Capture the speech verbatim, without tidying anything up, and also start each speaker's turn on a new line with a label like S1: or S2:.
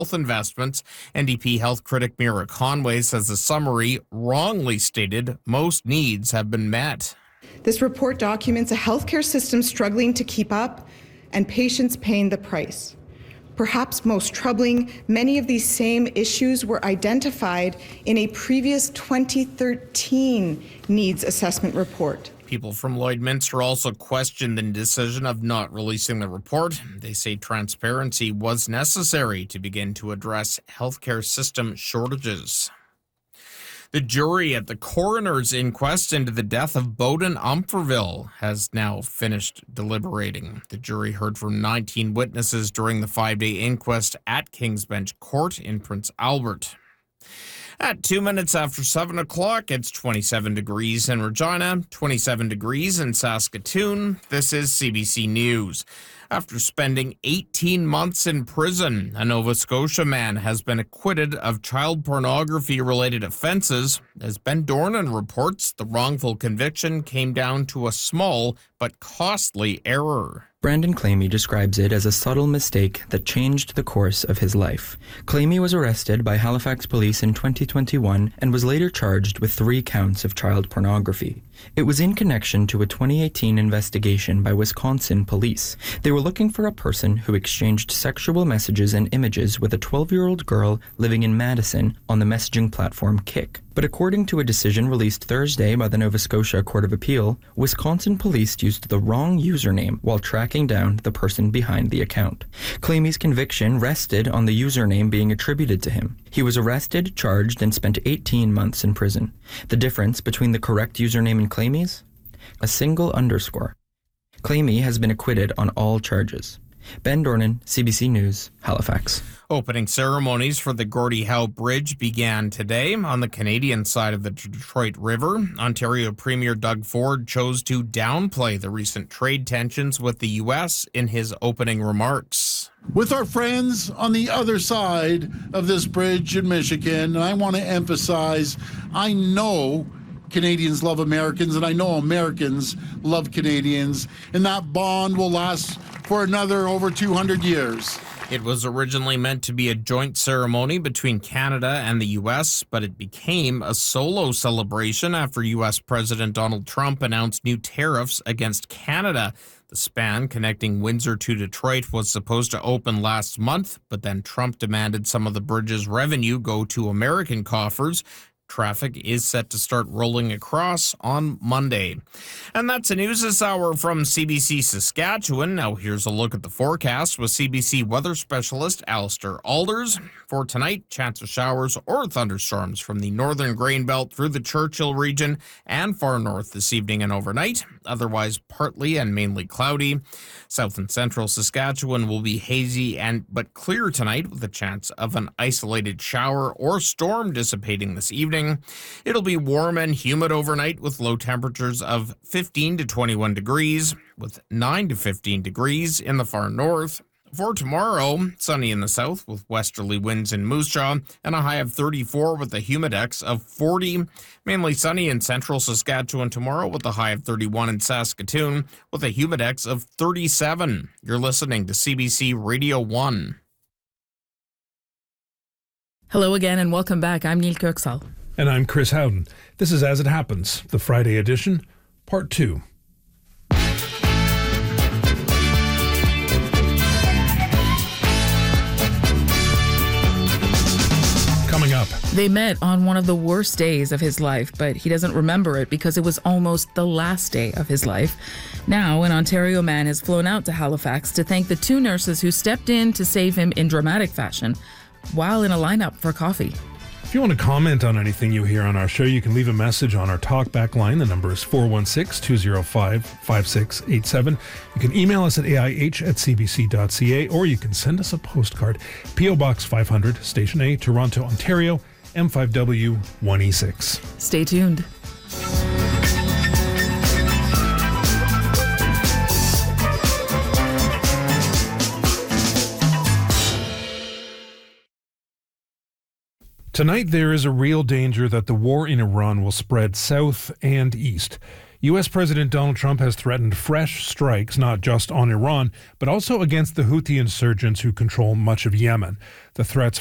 S1: health investments. N D P health critic Mira Conway says the summary wrongly stated most needs have been met.
S2: This report documents a healthcare system struggling to keep up and patients paying the price. Perhaps most troubling, many of these same issues were identified in a previous twenty thirteen needs assessment report.
S1: People from Lloydminster also questioned the decision of not releasing the report. They say transparency was necessary to begin to address healthcare system shortages. The jury at the coroner's inquest into the death of Bowden Umferville has now finished deliberating. The jury heard from nineteen witnesses during the five-day inquest at King's Bench Court in Prince Albert. At two minutes after seven o'clock, it's twenty-seven degrees in Regina, twenty-seven degrees in Saskatoon. This is C B C News. After spending eighteen months in prison, a Nova Scotia man has been acquitted of child pornography-related offenses. As Ben Dornan reports, the wrongful conviction came down to a small but costly error.
S3: Brandon Clamy describes it as a subtle mistake that changed the course of his life. Clamy was arrested by Halifax police in twenty twenty-one and was later charged with three counts of child pornography. It was in connection to a twenty eighteen investigation by Wisconsin police. They were looking for a person who exchanged sexual messages and images with a twelve-year-old girl living in Madison on the messaging platform Kik. But according to a decision released Thursday by the Nova Scotia Court of Appeal, Wisconsin police used the wrong username while tracking down the person behind the account. Clamy's conviction rested on the username being attributed to him. He was arrested, charged, and spent eighteen months in prison. The difference between the correct username and Clamy's? A single underscore. Clamy has been acquitted on all charges. Ben Dornan, C B C News, Halifax.
S1: Opening ceremonies for the Gordie Howe Bridge began today on the Canadian side of the Detroit River. Ontario Premier Doug Ford chose to downplay the recent trade tensions with the U S in his opening remarks.
S4: With our friends on the other side of this bridge in Michigan, I want to emphasize, I know Canadians love Americans, and I know Americans love Canadians, and that bond will last for another over two hundred years.
S1: It was originally meant to be a joint ceremony between Canada and the U S, but it became a solo celebration after U S President Donald Trump announced new tariffs against Canada. The span connecting Windsor to Detroit was supposed to open last month, but then Trump demanded some of the bridge's revenue go to American coffers. Traffic is set to start rolling across on Monday. And that's the news this hour from C B C Saskatchewan. Now here's a look at the forecast with C B C weather specialist Alistair Alders. For tonight, chance of showers or thunderstorms from the northern grain belt through the Churchill region and far north this evening and overnight. Otherwise, partly and mainly cloudy. South and central Saskatchewan will be hazy and but clear tonight with a chance of an isolated shower or storm dissipating this evening. It'll be warm and humid overnight with low temperatures of fifteen to twenty-one degrees, with nine to fifteen degrees in the far north. For tomorrow, sunny in the south with westerly winds in Moose Jaw and a high of thirty-four with a humidex of forty. Mainly sunny in central Saskatchewan tomorrow with a high of thirty-one in Saskatoon with a humidex of thirty-seven. You're listening to C B C Radio one.
S5: Hello again and welcome back. I'm Neil Kirksall.
S6: And I'm Chris Howden. This is As It Happens, the Friday edition, part two. Coming up.
S5: They met on one of the worst days of his life, but he doesn't remember it because it was almost the last day of his life. Now, an Ontario man has flown out to Halifax to thank the two nurses who stepped in to save him in dramatic fashion while in a lineup for coffee.
S6: If you want to comment on anything you hear on our show, you can leave a message on our talkback line. The number is four one six, two oh five, five six eight seven. You can email us at A I H at c b c dot c a, or you can send us a postcard. P O Box five hundred, Station A, Toronto, Ontario, M five W one E six.
S5: Stay tuned.
S6: Tonight, there is a real danger that the war in Iran will spread south and east. U S. President Donald Trump has threatened fresh strikes, not just on Iran, but also against the Houthi insurgents who control much of Yemen. The threats